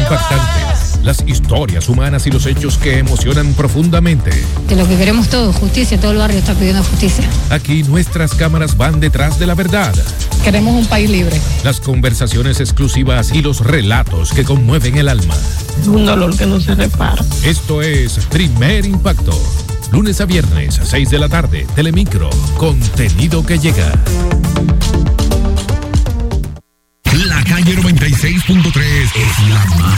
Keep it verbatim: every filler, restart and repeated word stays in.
impactantes, las historias humanas y los hechos que emocionan profundamente. De lo que queremos todos, justicia, todo el barrio está pidiendo justicia. Aquí nuestras cámaras van detrás de la verdad. Queremos un país libre. Las conversaciones exclusivas y los relatos que conmueven el alma. Es un dolor que no se repara. Esto es Primer Impacto. Lunes a viernes a seis de la tarde, Telemicro, contenido que llega. La calle noventa y seis punto tres es la más